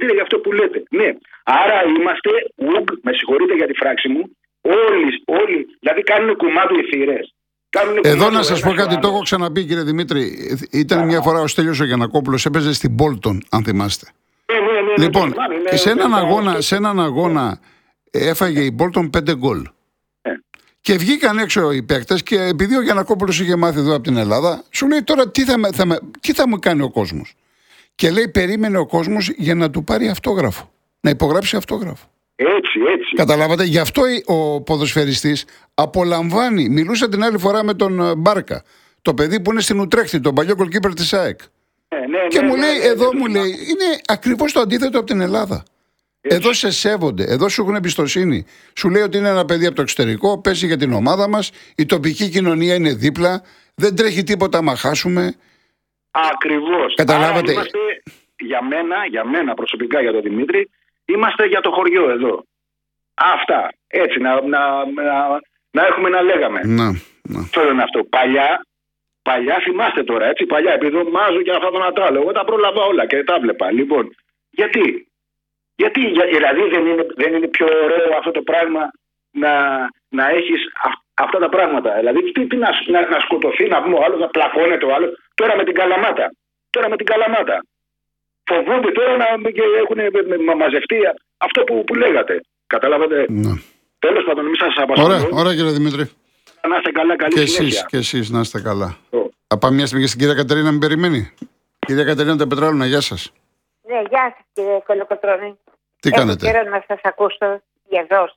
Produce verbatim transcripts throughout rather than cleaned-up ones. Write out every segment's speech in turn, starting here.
συγχαρητήρια για αυτό που λέτε. Ναι. Άρα είμαστε, ουγ, με συγχωρείτε για τη φράξη μου, όλοι, όλοι δηλαδή κάνουν κουμάντο οι θύρες. Εδώ να σας πω κάτι, το έχω ξαναπεί κύριε Δημήτρη. Ήταν μια φορά ο Στέλιος ο Γιαννακόπουλος, έπαιζε στην Bolton, αν θυμάστε. Ναι, ναι, ναι, λοιπόν, ναι, ναι, και σε έναν ναι, αγώνα, ναι. σε έναν αγώνα έφαγε η Bolton πέντε γκολ. Ναι. Και βγήκαν έξω οι παίκτες και επειδή ο Γιαννακόπουλος είχε μάθει εδώ από την Ελλάδα, σου λέει τώρα τι θα, με, θα, με, τι θα μου κάνει ο κόσμος. Και λέει περίμενε ο κόσμος για να του πάρει αυτόγραφο. Να υπογράψει αυτόγραφο. Έτσι, έτσι. Καταλάβατε, γι' αυτό ο ποδοσφαιριστής απολαμβάνει. Μιλούσα την άλλη φορά με τον Μπάρκα, το παιδί που είναι στην Ουτρέχτη, τον παλιό goalkeeper της ΑΕΚ. Ναι, ναι, και ναι, μου ναι, λέει, ναι, εδώ ναι, μου ναι, λέει, είναι ακριβώς το αντίθετο από την Ελλάδα. Έτσι. Εδώ σε σέβονται, εδώ σου έχουν εμπιστοσύνη. Σου λέει ότι είναι ένα παιδί από το εξωτερικό, παίζει για την ομάδα μας, η τοπική κοινωνία είναι δίπλα, δεν τρέχει τίποτα άμα χάσουμε. Ακριβώς. Καταλάβατε. Άρα είμαστε, για μένα, για μένα προσωπικά, για τον Δημήτρη, είμαστε για το χωριό εδώ. Αυτά. Έτσι, να, να, να, να έχουμε να λέγαμε. Να, να. Αυτό είναι αυτό. Παλιά, παλιά θυμάστε τώρα, έτσι, παλιά, επειδή μάζω και αυτά τον ατράλο. Εγώ τα πρόλαβα όλα και τα βλέπα. Λοιπόν, γιατί, γιατί για, δηλαδή δεν είναι, δεν είναι πιο ωραίο αυτό το πράγμα να, να έχεις α, αυτά τα πράγματα. Δηλαδή, τι, τι να, να, να σκοτωθεί, να πούμε ο άλλος, να πλακώνεται ο άλλος, τώρα με την Καλαμάτα. Τώρα με την Καλαμάτα. Φοβούνται τώρα να και έχουν μαζευτεί αυτό που, που λέγατε. Καταλάβατε. Ναι. Τέλος πάντων, μην σας απασχολώ. Ωραία, ωραία κύριε Δημήτρη. Να είστε καλά, καλή και συνέχεια. Εσείς, και εσείς να είστε καλά. Oh. Θα πάμε μια στιγμή και στην κυρία Κατερίνα, με περιμένει. Κυρία Κατερίνα Τεπετράλουνα, γεια σας. Ναι, γεια σας κύριε Κολοκοτρώνη. Τι Έχω κάνετε. καιρό να σας ακούσω εδώ.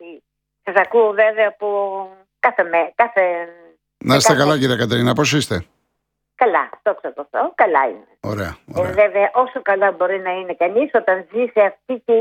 Σας ακούω βέβαια από κάθε με, κάθε... Να είστε κάθε... καλά κύριε Κατερίνα, πώς είστε. Καλά, το ξέρω, καλά είναι. Ωραία, ωραία. Ε, βέβαια, όσο καλά μπορεί να είναι κανείς όταν ζει σε αυτή τη,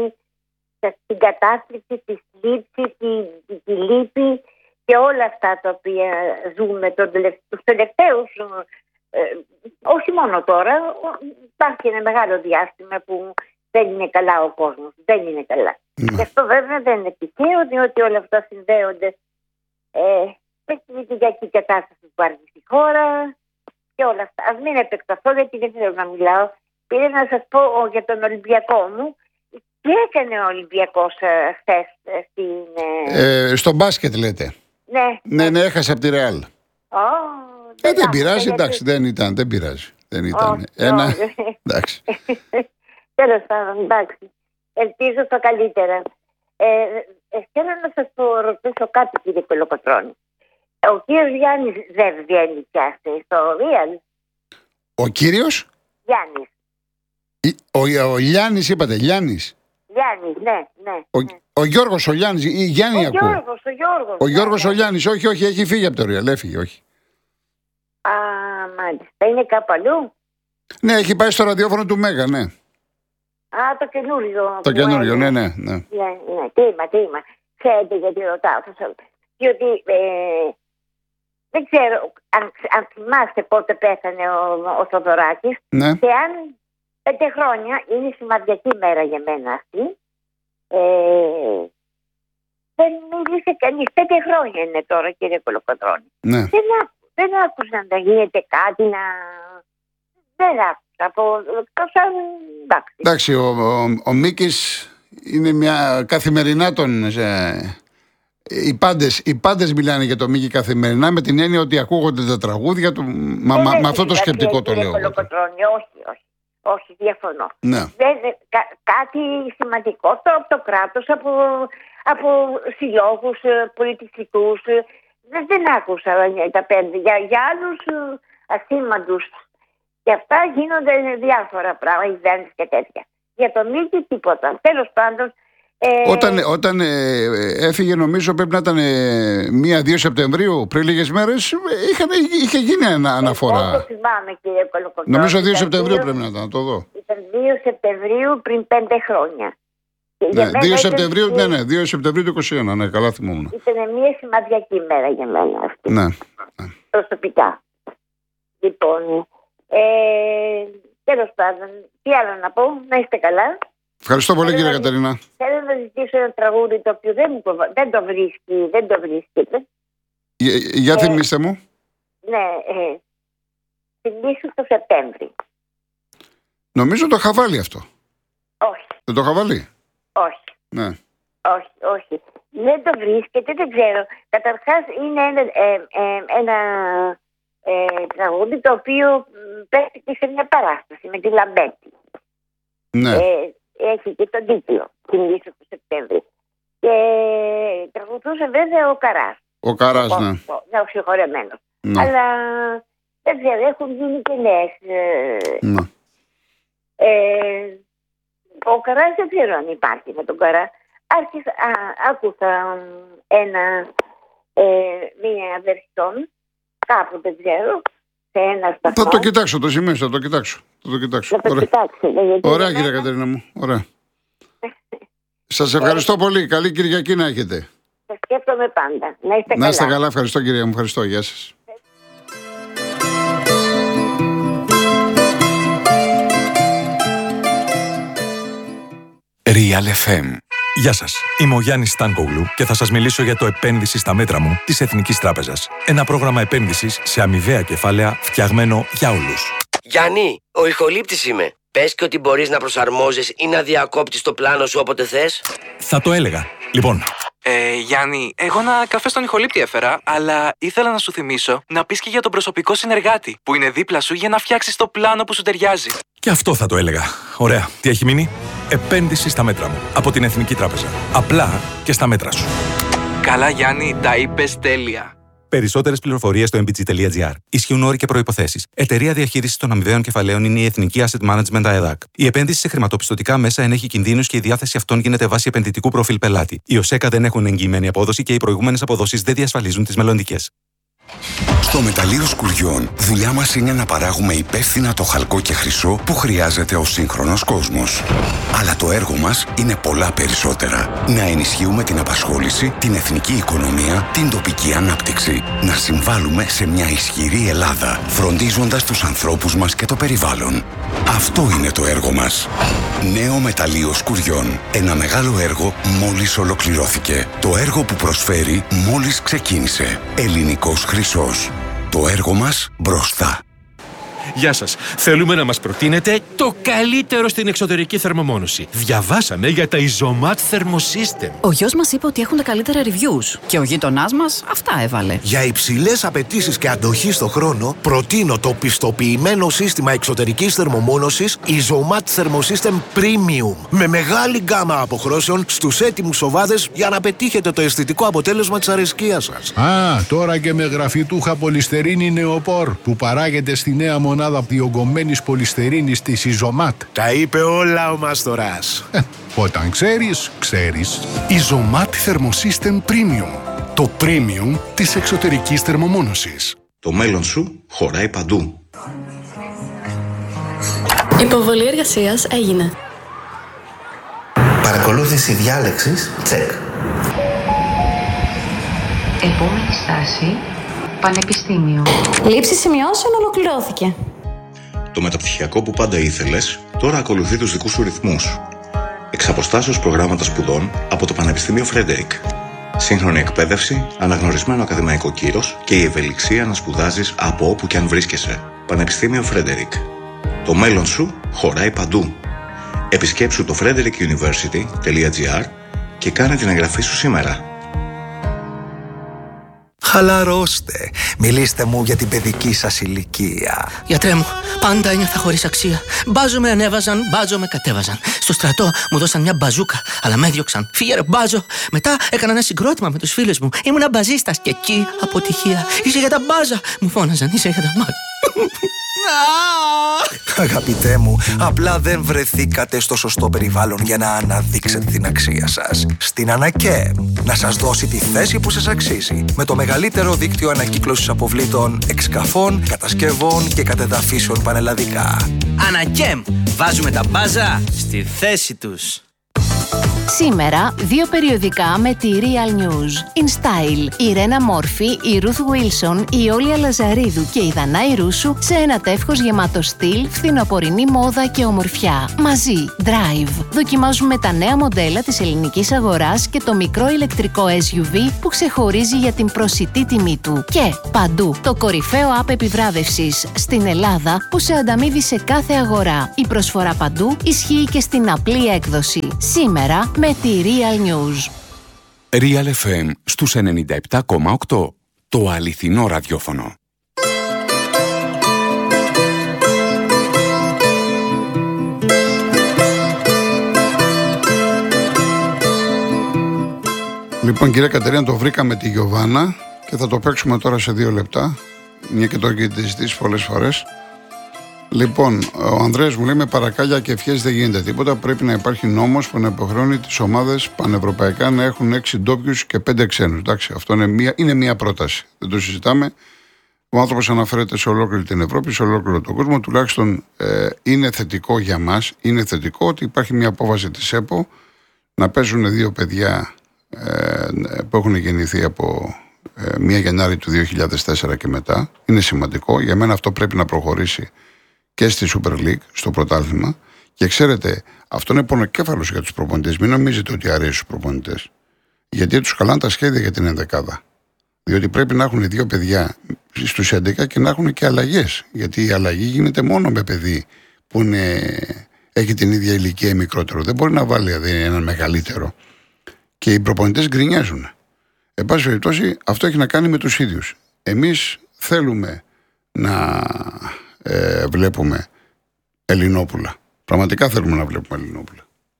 σε την κατάσταση, τη θλίψη, τη, τη, τη λύπη και όλα αυτά τα οποία ζούμε τον τελευ... τους τελευταίους, ε, όχι μόνο τώρα, υπάρχει ένα μεγάλο διάστημα που δεν είναι καλά ο κόσμος, δεν είναι καλά. Ναι. Και αυτό βέβαια δεν είναι τυχαίο, διότι όλα αυτά συνδέονται ε, με την οικιακή κατάσταση που υπάρχει στη χώρα και όλα αυτά. Ας μην επεκταθώ γιατί δεν θέλω να μιλάω. Πήρε να σας πω ο, για τον Ολυμπιακό μου. Τι έκανε ο Ολυμπιακός ε, χθες ε, στην... Ε... Ε, στο μπάσκετ λέτε. Ναι. Ναι, ναι, έχασε από τη Ρεάλ. Oh, ε, δεν άκουσα, πειράζει, γιατί... εντάξει, δεν ήταν, δεν πειράζει. Δεν ήταν. Oh, Ένα... oh. εντάξει. Τέλος πάντων, εντάξει. Ελπίζω το καλύτερα. Ε, ε, θέλω να σας πω, ρωτήσω κάτι κύριε Κολοκοτρώνη. Ο κύριος Γιάννης δεν βγαίνει πια στο Real. Ο κύριος? Γιάννης. Ο, ο, ο Γιάννης είπατε, Γιάννης. Γιάννης, ναι, ναι. Ο, ναι. ο Γιώργος ο Γιάννης, ή Γιάννη ο ακούω. Γιώργος, ο Γιώργος. Ο Γιώργος ναι, ο ναι. Γιάννης, όχι, όχι, έχει φύγει από το Real, έφυγε, όχι. Α, μάλιστα. Είναι κάπου αλλού. Ναι, έχει πάει στο ραδιόφωνο του Μέγα, ναι. Α, το καινούριο. Το καινούριο, ναι, ναι, ναι. Ναι, ναι, τίμα, τίμα. Ξέρετε γιατί ρωτάω. Διότι ε, δεν ξέρω αν, αν θυμάστε πότε πέθανε ο, ο Θοδωράκης Ναι. και αν πέντε χρόνια είναι σημαντική μέρα για μένα αυτή. Ε, δεν μίλησε κανείς. Πέντε χρόνια είναι τώρα κύριε Κολοκοτρώνη. Ναι. Δεν, άκου, δεν άκουσα να γίνεται κάτι να... Δεν άκουσα. Από... Εντάξει. Εντάξει, ο, ο, ο Μίκης είναι μια καθημερινά τον... Ε, οι, πάντες, οι πάντες μιλάνε για το Μίκη καθημερινά με την έννοια ότι ακούγονται τα τραγούδια του. Μα, μα, με αυτό το σκεπτικό το λέω. Κολοκοτρώνη, όχι, όχι. Όχι, διαφωνώ. Ναι. Δεν, κα, κάτι σημαντικό το, από το κράτος, από, από συλλόγους πολιτιστικούς. Δεν, δεν άκουσα τα πέντε. Για, για άλλους ασήμαντους. Και αυτά γίνονται διάφορα πράγματα, ιδέες και τέτοια. Για το Μίκη τίποτα. Τέλος πάντων. Ε... Όταν, όταν ε, έφυγε, νομίζω πρέπει να ήταν ε, μία-δύο Σεπτεμβρίου, πριν λίγες μέρες, είχαν, είχε γίνει ανα, αναφορά. Εγώ το θυμάμαι, κύριε Κολοκοτρώνη. Νομίζω δύο Σεπτεμβρίου πρέπει να ήταν, να το δω. Ήταν δύο Σεπτεμβρίου πριν πέντε χρόνια. Ναι, δύο Σεπτεμβρίου, ήταν... ναι, ναι, δύο Σεπτεμβρίου του είκοσι ένα, ναι, καλά θυμόμουν. Ήταν μια σημαντική μέρα για μένα αυτή. Ναι. Προσωπικά. Λοιπόν, ε, τέλος πάντων, τι άλλο να πω, να είστε καλά. Ευχαριστώ πολύ, θέλω κύριε να, Κατερίνα. Θέλω να ζητήσω ένα τραγούδι το οποίο δεν, το, δεν το βρίσκει, δεν το βρίσκεται. Για, για ε, θυμίστε μου. Ναι, ε, θυμίσου το Σεπτέμβρη. Νομίζω το είχα βάλει αυτό. Όχι. Δεν το χαβαλή. Όχι. Ναι. Όχι, όχι. Δεν το βρίσκεται, δεν ξέρω. Καταρχάς είναι ένα, ε, ε, ένα ε, τραγούδι το οποίο παίχτηκε σε μια παράσταση με τη Λαμπέτη. Ναι. Ε, έχει και τον τίτλο, την Λύση του Σεπτέμβρη. Και τραγουδούσε βέβαια ο Καράς. Ο Καράς, ο, ναι. Ο, ο συγχωρεμένος. Ναι. Αλλά δεν ξέρω, έχουν γίνει και νέες. Ε, Ναι. ε, ο Καράς δεν ξέρω αν υπάρχει με τον Καρά. Άρχισα, α, άκουσα ένα, ε, μία βερσιόν, κάπου δεν ξέρω, σε ένα σταθμό. Θα το κοιτάξω, το σημείο, θα το κοιτάξω. Θα το κοιτάξω. Να το Ωραία, κοιτάξετε. γιατί Ωραία εμένα- κυρία Κατερίνα μου. Ωραία. Σας ευχαριστώ πολύ. Καλή Κυριακή να έχετε. Θα σκέφτομαι πάντα. Να είστε Να είστε καλά. καλά. Ευχαριστώ κυρία μου. Ευχαριστώ. Γεια σας. Real εφ εμ. Γεια σας, είμαι ο Γιάννης Στάνκογλου και θα σας μιλήσω για το επένδυση στα μέτρα μου της Εθνικής Τράπεζας. Ένα πρόγραμμα επένδυσης σε αμοιβαία κεφάλαια φτιαγμένο για όλους. Γιάννη, ο ηχολήπτης είμαι. Πες και ότι μπορείς να προσαρμόζεις ή να διακόπτεις το πλάνο σου όποτε θες. Θα το έλεγα. Λοιπόν, Ε, Γιάννη, εγώ ένα καφέ στον ηχολήπτη έφερα, αλλά ήθελα να σου θυμίσω να πεις και για τον προσωπικό συνεργάτη που είναι δίπλα σου για να φτιάξεις το πλάνο που σου ταιριάζει. και αυτό θα το έλεγα. Ωραία, τι έχει μείνει? Επένδυση στα μέτρα μου από την Εθνική Τράπεζα. Απλά και στα μέτρα σου. Καλά, Γιάννη, τα είπες τέλεια. Περισσότερες πληροφορίες στο εμ μπι τζι τελεία τζι άρ. Ισχύουν όροι και προϋποθέσεις. Εταιρεία διαχείρισης των αμοιβαίων κεφαλαίων είναι η Εθνική Asset Management ΑΕΔΑΚ. Η επένδυση σε χρηματοπιστωτικά μέσα ενέχει κινδύνους και η διάθεση αυτών γίνεται βάσει επενδυτικού προφίλ πελάτη. Οι ΟΣΕΚΑ δεν έχουν εγγυημένη απόδοση και οι προηγούμενες αποδόσεις δεν διασφαλίζουν τις μελλοντικές. Στο μεταλλείο σκουριών, δουλειά μας είναι να παράγουμε υπεύθυνα το χαλκό και χρυσό που χρειάζεται ο σύγχρονος κόσμος. Αλλά το έργο μας είναι πολλά περισσότερα. Να ενισχύουμε την απασχόληση, την εθνική οικονομία, την τοπική ανάπτυξη. Να συμβάλλουμε σε μια ισχυρή Ελλάδα, φροντίζοντας τους ανθρώπους μας και το περιβάλλον. Αυτό είναι το έργο μας. Νέο μεταλλείο σκουριών. Ένα μεγάλο έργο μόλις ολοκληρώθηκε. Το έργο που προσφέρει μόλις ξεκίνησε. Ελληνικός χρυσός. Το έργο μας μπροστά. Γεια σας. Θέλουμε να μας προτείνετε το καλύτερο στην εξωτερική θερμομόνωση. Διαβάσαμε για τα Isomat Thermosystem. Ο γιος μας είπε ότι έχουν τα καλύτερα reviews και ο γείτονάς μας αυτά έβαλε. Για υψηλές απαιτήσεις και αντοχή στο χρόνο, προτείνω το πιστοποιημένο σύστημα εξωτερικής θερμομόνωσης Isomat Thermosystem Premium. Με μεγάλη γκάμα αποχρώσεων στους έτοιμους σοβάδες για να πετύχετε το αισθητικό αποτέλεσμα της αρεσκίας σας. Α, τώρα και με γραφιτούχα πολυστερίνη νεοπόρ που παράγεται στη νέα μονάδα διογκωμένης πολυστερίνης της Isomat. Τα είπε όλα ο Μαστοράς. Ε, όταν ξέρεις, ξέρεις. Isomat Thermosystem Premium. Το premium της εξωτερικής θερμομόνωσης. Το μέλλον σου χωράει παντού. Υποβολή εργασίας έγινε. Παρακολούθηση διάλεξης, τσεκ. Επόμενη στάση, Πανεπιστήμιο. Λήψη σημειώσεων ολοκληρώθηκε. Το μεταπτυχιακό που πάντα ήθελες, τώρα ακολουθεί τους δικούς σου ρυθμούς. Εξ αποστάσεως προγράμματα σπουδών από το Πανεπιστήμιο Φρέντερικ. Σύγχρονη εκπαίδευση, αναγνωρισμένο ακαδημαϊκό κύρος και η ευελιξία να σπουδάζεις από όπου και αν βρίσκεσαι. Πανεπιστήμιο Φρέντερικ. Το μέλλον σου χωράει παντού. Επισκέψου το frederick university τελεία τζι άρ και κάνε την εγγραφή σου σήμερα. Χαλαρώστε. Μιλήστε μου για την παιδική σας ηλικία. Γιατρέ μου, πάντα ένιωθα χωρίς αξία. Μπάζο με ανέβαζαν, μπάζο με κατέβαζαν. Στο στρατό μου δώσαν μια μπαζούκα, αλλά με έδιωξαν. Φύγε ρε μπάζο. Μετά έκανα ένα συγκρότημα με τους φίλους μου. Ήμουνα μπαζίστας και εκεί αποτυχία. Είσαι για τα μπάζα. Μου φώναζαν, είσαι για τα μάτια. Αγαπητέ μου, απλά δεν βρεθήκατε στο σωστό περιβάλλον για να αναδείξετε την αξία σας. Στην ΑΝΑΚΕΜ, να σας δώσει τη θέση που σας αξίζει. Με το μεγαλύτερο δίκτυο ανακύκλωσης αποβλήτων, εξκαφών, κατασκευών και κατεδαφίσεων πανελλαδικά. ΑΝΑΚΕΜ, βάζουμε τα μπάζα στη θέση τους. Σήμερα, δύο περιοδικά με τη Real News. In Style, η Ρένα Μόρφη, η Ruth Wilson, η Όλια Λαζαρίδου και η Δανάη Ρούσου σε ένα τεύχος γεμάτο στυλ, φθινοπορεινή μόδα και ομορφιά. Μαζί, Drive. Δοκιμάζουμε τα νέα μοντέλα της ελληνικής αγοράς και το μικρό ηλεκτρικό ες γιου βι που ξεχωρίζει για την προσιτή τιμή του. Και παντού, το κορυφαίο app επιβράβευσης στην Ελλάδα που σε ανταμείβει σε κάθε αγορά. Η προσφορά παντού ισχύει και στην απλή έκδοση. Σήμερα, με τη Real News. Real εφ εμ στους ενενήντα επτά κόμμα οκτώ. Το αληθινό ραδιόφωνο. Λοιπόν, κυρία Κατερίνα, το βρήκαμε τη Γιωβάνα και θα το παίξουμε τώρα σε δύο λεπτά. Μια και το έχετε ζητήσει πολλές φορές. Λοιπόν, ο Ανδρέας μου λέει: με παρακάλια και ευχές δεν γίνεται τίποτα. Πρέπει να υπάρχει νόμος που να υποχρεώνει τις ομάδες πανευρωπαϊκά να έχουν έξι ντόπιους και πέντε ξένους. Εντάξει, αυτό είναι μία, είναι μία πρόταση. Δεν το συζητάμε. Ο άνθρωπος αναφέρεται σε ολόκληρη την Ευρώπη, σε ολόκληρο τον κόσμο. Τουλάχιστον ε, είναι θετικό για μας. Είναι θετικό ότι υπάρχει μια απόφαση της ΕΠΟ να παίζουν δύο παιδιά ε, που έχουν γεννηθεί από ε, πρώτη Γενάρη του δύο χιλιάδες τέσσερα και μετά. Είναι σημαντικό. Για μένα αυτό πρέπει να προχωρήσει και στη Super League, στο πρωτάθλημα. Και ξέρετε, αυτό είναι πονοκέφαλος για τους προπονητές. Μην νομίζετε ότι αρέσει στους προπονητές. Γιατί τους χαλάνε τα σχέδια για την ενδεκάδα. Διότι πρέπει να έχουν δύο παιδιά στους έντεκα και να έχουν και αλλαγές. Γιατί η αλλαγή γίνεται μόνο με παιδί που είναι, έχει την ίδια ηλικία ή μικρότερο. Δεν μπορεί να βάλει δηλαδή έναν μεγαλύτερο. Και οι προπονητές γκρινιάζουν. Εν πάση περιπτώσει, αυτό έχει να κάνει με τους ίδιους. Εμείς θέλουμε να ε, βλέπουμε Ελληνόπουλα. Πραγματικά θέλουμε να βλέπουμε Ελληνόπουλα.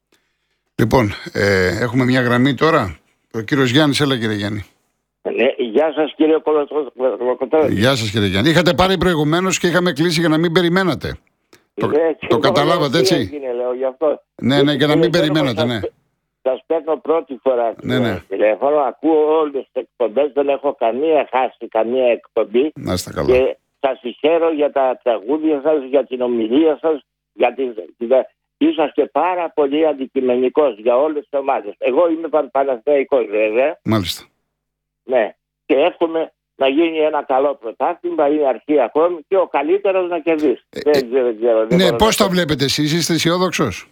Λοιπόν, ε, έχουμε μια γραμμή τώρα. Ο κύριος Γιάννης, έλα κύριε Γιάννη. Ναι, γεια σας κύριε Κολοκοτρώνη. Γεια σας κύριε Γιάννη. Είχατε πάρει προηγουμένως και είχαμε κλείσει για να μην περιμένατε. Το, ναι, το καταλάβατε έτσι. Έγινε, λέω, γι' αυτό. Ναι, ναι, για να μην περιμένατε, ναι. Σας παίρνω πρώτη φορά ναι, ναι. τηλέφωνο, ακούω όλες τις εκπομπές, δεν έχω καμία χάσει καμία εκπομπή. Να είστε καλά. Και σας συγχαίρω για τα τραγούδια σας, για την ομιλία σας, για τις... Είσαστε πάρα πολύ αντικειμενικός για όλες τις ομάδες. Εγώ είμαι Παναθηναϊκός βέβαια. Μάλιστα. Ναι. Και εύχομαι να γίνει ένα καλό πρωτάθλημα, είναι αρχή ακόμη και ο καλύτερος να κερδίσει. Ε, δεν ξέρω, δεν ξέρω, δεν ναι, πώς να... τα βλέπετε εσείς, είστε αισιόδοξος?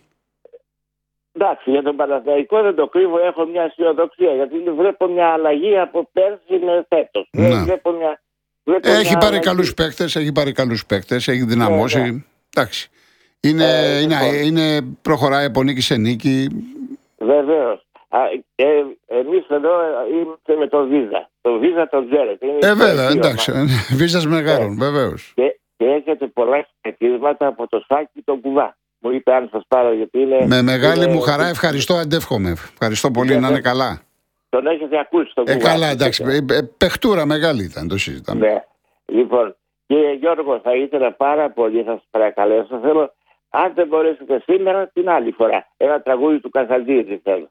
Εντάξει, για τον Παναθηναϊκό δεν το κρύβω, έχω μια αισιοδοξία γιατί βλέπω μια αλλαγή από πέρσι με φέτος. Βλέπω μια... Βλέπω έχει μια πάρει αλλαγή. καλούς παίκτες, έχει πάρει καλούς παίκτες, έχει δυναμώσει. Ναι, ναι. Εντάξει. Είναι, ε, είναι, λοιπόν. είναι, προχωράει από νίκη σε νίκη. Βεβαίως. Ε, εμείς εδώ είμαστε με τον Βίζα. Το Βίζα τον ξέρετε. Ε, βέβαια, εντάξει. Βίζας Μεγάρων, ε, βεβαίως. Και, και έχετε πολλά χαιρετίσματα από το Σάκη τον Κουβά. Μου είπε αν σας πάρω γιατί είναι... Με μεγάλη είναι, μου χαρά, ευχαριστώ, αντεύχομαι. Ευχαριστώ πολύ, να είναι καλά. Τον έχετε ακούσει τον ε, Κουβά. Καλά, εντάξει. Ε, ε, παιχτούρα μεγάλη ήταν, το συζητάμε. Ναι. Λοιπόν, κύριε Γιώργο, θα ήθελα πάρα πολύ, θα σας παρακαλέσω, θέλω, αν δεν μπορέσετε σήμερα, την άλλη φορά. Ένα τραγούδι του Κασαντζίδη θέλω.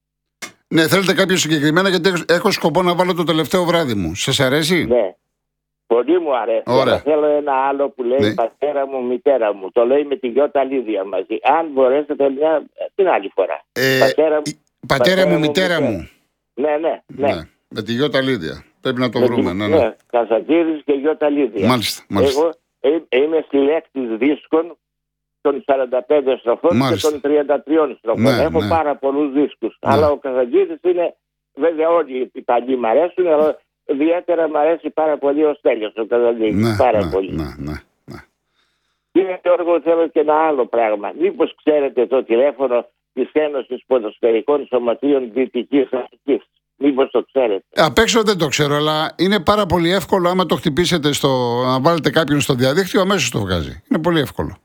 Ναι, θέλετε κάποιο συγκεκριμένα, γιατί έχω σκοπό να βάλω το τελευταίο βράδυ μου. Σας αρέσει? Ναι. Πολύ μου αρέσει. Ωραία. Θέλω ένα άλλο που λέει ναι. Πατέρα μου, μητέρα μου. Το λέει με τη Γιώτα Λίδια μαζί. Αν μπορέσετε μια, την άλλη φορά. Ε, πατέρα, η, πατέρα, πατέρα μου, μητέρα μου. μου. Ναι, ναι, ναι, ναι. Με τη Γιώτα Λίδια. Πρέπει να το με βρούμε. Τη, ναι, ναι. ναι. Κασαντζίδης και Γιώτα Λίδια. Μάλιστα, μάλιστα. Εγώ ε, είμαι στη λέξη δίσκων των σαράντα πέντε στροφών μάλιστα. και των τριάντα τρία στροφών. Ναι, Έχω ναι. πάρα πολλούς δίσκους. Ναι. Αλλά ο Κασαντζίδης είναι, βέβαια όλοι οι παλιοί μ' αρέσουν, αλλά ιδιαίτερα μου αρέσει πάρα πολύ ο Στέλιος ο Καζαντζίδης. Ναι, πάρα ναι, πολύ. Ναι, ναι, ναι. Κύριε Γιώργο, θέλω και ένα άλλο πράγμα. Μήπως ξέρετε το τηλέφωνο της Ένωσης Ποδοσφαιρικών Σωματείων Δυτικής Αττικής? Μήπως το ξέρετε? Απ' έξω δεν το ξέρω, αλλά είναι πάρα πολύ εύκολο άμα το χτυπήσετε στο. Να βάλετε κάποιον στο διαδίκτυο, αμέσως το βγάζει. Είναι πολύ εύκολο.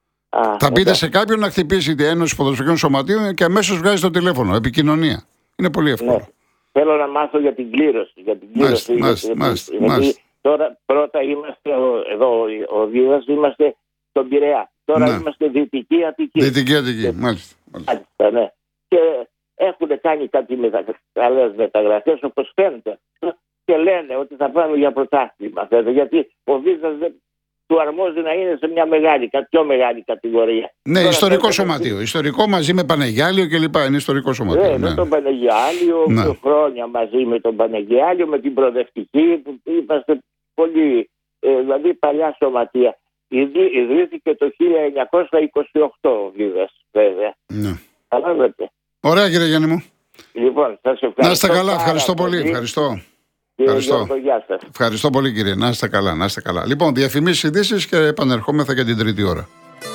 Α, θα πείτε okay. σε κάποιον να χτυπήσει την Ένωση Ποδοσφαιρικών Σωματείων και αμέσως βγάζει το τηλέφωνο. Επικοινωνία. Είναι πολύ εύκολο. Ναι. Θέλω να μάθω για την κλήρωση. Για την κλήρωση μάλιστα, γιατί, μάλιστα, γιατί μάλιστα. Τώρα πρώτα είμαστε εδώ, ο Δίδας, είμαστε στον Πειραιά. Τώρα ναι. είμαστε Δυτική Αττική. Δυτική Αττική, και... μάλιστα. μάλιστα ναι. Και έχουν κάνει κάτι μετα... καλές μεταγραφές όπως φαίνεται και λένε ότι θα πάμε για πρωτάθλημα. Γιατί ο Βίζας δεν, του αρμόζει να είναι σε μια μεγάλη, πιο μεγάλη κατηγορία. Ναι, Τώρα, ιστορικό θα... σωματείο. Ιστορικό μαζί με Πανεγιάλιο κλπ. Είναι ιστορικό σωματείο. Ναι, ναι. με τον Πανεγιάλιο, ναι. χρόνια μαζί με τον Πανεγιάλιο, με την προοδευτική, που είμαστε πολύ, ε, δηλαδή παλιά σωματεία. Ιδρύθηκε το χίλια εννιακόσια είκοσι οκτώ ο Βίδας, βέβαια. Ναι. Καταλάβετε. Ωραία, κύριε Γιάννη μου. Λοιπόν, σας ευχαριστώ. Να είστε καλά, ευχαριστώ πολύ. πολύ. Ευχαριστώ. Ευχαριστώ. Γιώργο, γεια σας. Ευχαριστώ πολύ, κύριε. Να είστε καλά, να είστε καλά. Λοιπόν, διαφημίσεις, ειδήσεις και επανερχόμεθα για την τρίτη ώρα.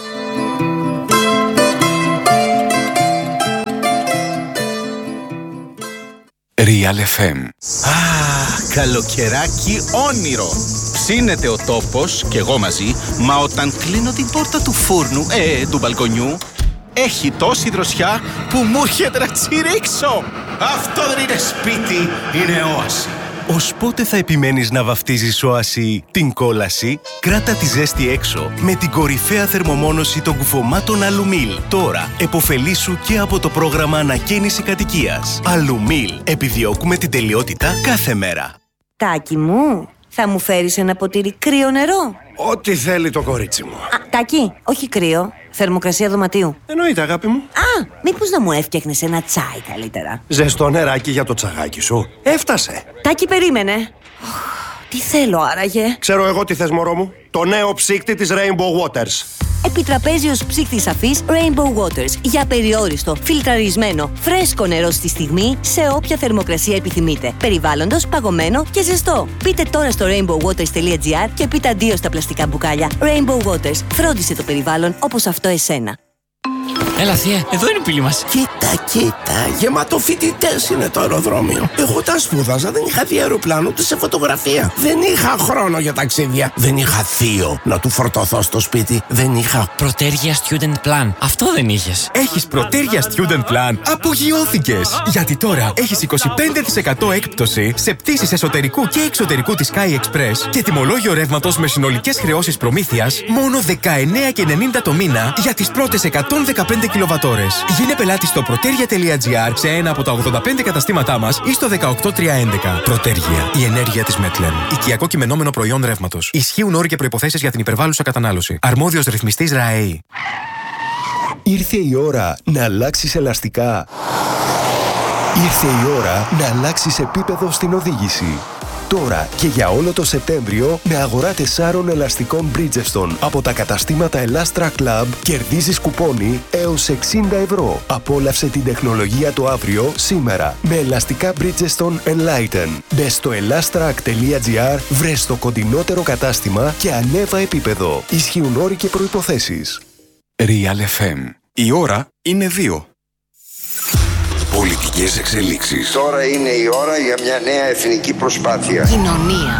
Real εφ εμ. Α, καλοκαιράκι όνειρο. Ψήνεται ο τόπος και εγώ μαζί, μα όταν κλείνω την πόρτα του φούρνου, ε, του μπαλκονιού, έχει τόση δροσιά που μου έρχεται να τσιρίξω. Αυτό δεν είναι σπίτι, είναι όαση. Ως πότε θα επιμένεις να βαφτίζεις όαση την κόλαση? Κράτα τη ζέστη έξω με την κορυφαία θερμομόνωση των κουφωμάτων Αλουμίλ. Τώρα, επωφελήσου και από το πρόγραμμα ανακαίνιση κατοικίας. Αλουμίλ. Επιδιώκουμε την τελειότητα κάθε μέρα. Τάκη μου, θα μου φέρεις ένα ποτήρι κρύο νερό? Ό,τι θέλει το κορίτσι μου. Α, Τάκη, όχι κρύο. Θερμοκρασία δωματίου. Εννοείται, αγάπη μου. Α, μήπως να μου έφτιαχνες ένα τσάι καλύτερα? Ζεστό νεράκι για το τσαγάκι σου. Έφτασε. Τάκη, περίμενε. Τι θέλω άραγε? Ξέρω εγώ τι θες, μωρό μου. Το νέο ψύκτη της Rainbow Waters. Επιτραπέζιος ψύκτης αφής Rainbow Waters. Για περιόριστο, φιλτραρισμένο, φρέσκο νερό στη στιγμή, σε όποια θερμοκρασία επιθυμείτε. Περιβάλλοντος, παγωμένο και ζεστό. Πείτε τώρα στο rainbow waters τελεία gr και πείτε αντίο στα πλαστικά μπουκάλια. Rainbow Waters. Φρόντισε το περιβάλλον όπως αυτό εσένα. Έλα, θεία, εδώ είναι η πύλη μας. Κοίτα, κοίτα, γεμάτο φοιτητές είναι το αεροδρόμιο. Εγώ τα σπούδαζα, δεν είχα δει αεροπλάνο ούτε σε φωτογραφία. Δεν είχα χρόνο για ταξίδια. Δεν είχα θείο να του φορτωθώ στο σπίτι. Δεν είχα. Πρωτέργεια Student Plan. Αυτό δεν είχες. Έχεις Πρωτέργεια Student Plan. Απογειώθηκες. Γιατί τώρα έχεις είκοσι πέντε τοις εκατό έκπτωση σε πτήσεις εσωτερικού και εξωτερικού της Sky Express και τιμολόγιο ρεύματος με συνολικές χρεώσεις προμήθειας μόνο δεκαεννέα και ενενήντα το μήνα για τις πρώτες εκατόν δεκαπέντε κιλοβατόρες. Γίνε πελάτη στο πρωτέργεια τελεία gr σε ένα από τα ογδόντα πέντε καταστήματά μας ή στο δεκαοκτώ τριακόσια έντεκα. Πρωτέργεια. Η ενέργεια της Μετλεν. Οικιακό κειμενόμενο προϊόν ρεύματος. Ισχύουν όροι και προϋποθέσεις για την υπερβάλλουσα κατανάλωση. Αρμόδιος ρυθμιστής ΡΑΕΗ. Ήρθε η ώρα να αλλάξεις ελαστικά. Ήρθε η ώρα να αλλάξεις επίπεδο στην οδήγηση. Τώρα και για όλο το Σεπτέμβριο με αγορά τεσσάρων ελαστικών Bridgestone από τα καταστήματα Elastra Club κερδίζεις κουπόνι έως εξήντα ευρώ. Απόλαυσε την τεχνολογία το αύριο σήμερα με ελαστικά Bridgestone Enlighten. Μπες στο elastrac τελεία gr, βρες το κοντινότερο κατάστημα και ανέβα επίπεδο. Ισχύουν όροι και προϋποθέσεις. Real εφ εμ. Η ώρα είναι δύο. Πολιτικές εξελίξεις. Τώρα είναι η ώρα για μια νέα εθνική προσπάθεια. Κοινωνία.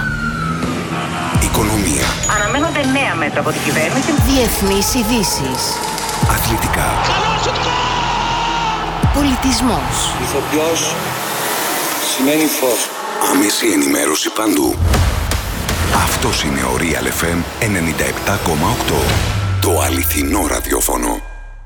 Οικονομία. Αναμένονται νέα μέτρα από την κυβέρνηση. Διεθνείς ειδήσεις. Αθλητικά. Πολιτισμός. Ηθοποιός σημαίνει φως. Άμεση ενημέρωση παντού. Αυτός είναι ο Real εφ εμ ενενήντα επτά κόμμα οκτώ. Το αληθινό ραδιόφωνο.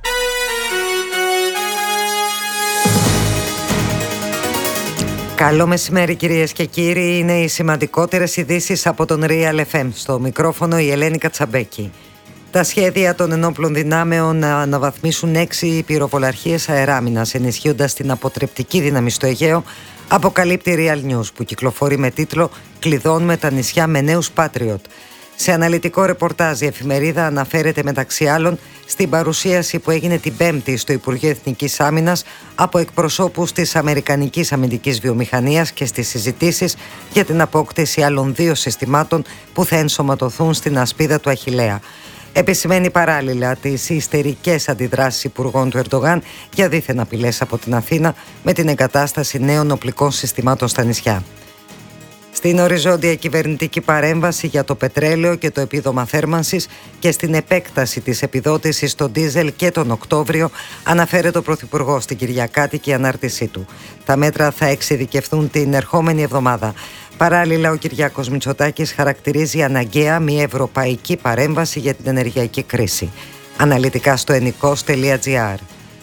Καλό μεσημέρι κυρίες και κύριοι, είναι οι σημαντικότερες ειδήσεις από τον Real εφ εμ. Στο μικρόφωνο η Ελένη Κατσαμπέκη. Τα σχέδια των ενόπλων δυνάμεων να αναβαθμίσουν έξι πυροβολαρχίες αεράμινας, ενισχύοντας την αποτρεπτική δύναμη στο Αιγαίο, αποκαλύπτει Real News, που κυκλοφορεί με τίτλο «Κλειδώνουμε τα νησιά με νέους Patriot». Σε αναλυτικό ρεπορτάζ η εφημερίδα αναφέρεται μεταξύ άλλων στην παρουσίαση που έγινε την Πέμπτη στο Υπουργείο Εθνικής Άμυνας από εκπροσώπους της Αμερικανικής αμυντικής βιομηχανίας και στις συζητήσεις για την απόκτηση άλλων δύο συστημάτων που θα ενσωματωθούν στην ασπίδα του Αχιλλέα. Επισημαίνει παράλληλα τις ιστερικές αντιδράσεις υπουργών του Ερντογάν για δίθεν απειλές από την Αθήνα με την εγκατάσταση νέων οπλικών συστημάτων στα νησιά. Στην οριζόντια κυβερνητική παρέμβαση για το πετρέλαιο και το επίδομα θέρμανσης και στην επέκταση της επιδότησης στο ντίζελ και τον Οκτώβριο, αναφέρεται ο Πρωθυπουργός στην Κυριακάτικη ανάρτησή του. Τα μέτρα θα εξειδικευθούν την ερχόμενη εβδομάδα. Παράλληλα, ο Κυριάκος Μητσοτάκης χαρακτηρίζει αναγκαία μια ευρωπαϊκή παρέμβαση για την ενεργειακή κρίση. Αναλυτικά στο ενικός τελεία gr.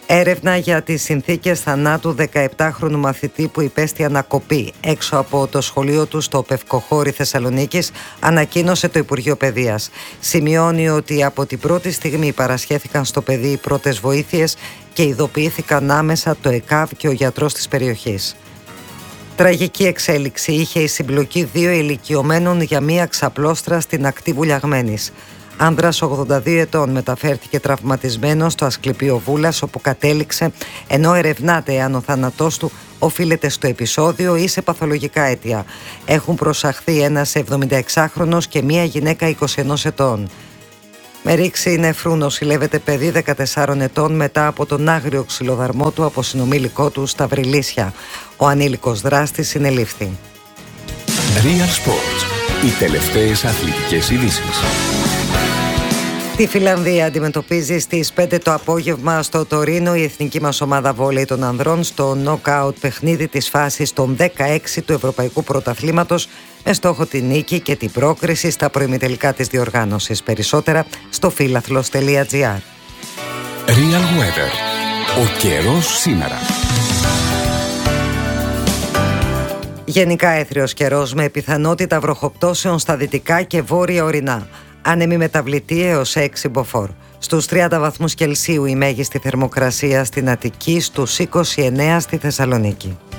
Έρευνα για τις συνθήκες θανάτου δεκαεπτάχρονου μαθητή που υπέστη ανακοπή έξω από το σχολείο του στο Πευκοχώρι Θεσσαλονίκης, ανακοίνωσε το Υπουργείο Παιδείας. Σημειώνει ότι από την πρώτη στιγμή παρασχέθηκαν στο παιδί οι πρώτες βοήθειες και ειδοποιήθηκαν άμεσα το ΕΚΑΒ και ο γιατρός της περιοχής. Τραγική εξέλιξη είχε η συμπλοκή δύο ηλικιωμένων για μία ξαπλώστρα στην ακτή Βουλιαγμένης. Άνδρας ογδόντα δύο ετών μεταφέρθηκε τραυματισμένος στο Ασκληπείο Βούλας, όπου κατέληξε, ενώ ερευνάται εάν ο θάνατός του οφείλεται στο επεισόδιο ή σε παθολογικά αίτια. Έχουν προσαχθεί ένας εβδομηνταεξάχρονος και μία γυναίκα είκοσι ενός ετών. Με ρήξη νεφρού νοσηλεύεται παιδί δεκατεσσάρων ετών μετά από τον άγριο ξυλοδαρμό του από συνομήλικό του στα Βρυλίσια. Ο ανήλικος δράστης συνελήφθη. Real Sports. Οι τελευταίες αθλητικές ειδήσεις. Τη Φιλανδία αντιμετωπίζει στις πέντε το απόγευμα στο Τωρίνο η εθνική μας ομάδα βόλεϊ των ανδρών στο νοκάουτ παιχνίδι της φάσης των δεκαέξι του Ευρωπαϊκού Πρωταθλήματος, με στόχο τη νίκη και την πρόκριση στα προημιτελικά της διοργάνωσης. Περισσότερα στο φίλαθλος τελεία τζι άρ. Real Weather. Ο καιρός σήμερα. Γενικά έθριος καιρός με πιθανότητα βροχοπτώσεων στα δυτικά και βόρεια ορεινά. Άνεμη μεταβλητή έως έξι μποφόρ. Στους τριάντα βαθμούς Κελσίου η μέγιστη θερμοκρασία στην Αττική, στους είκοσι εννέα στη Θεσσαλονίκη.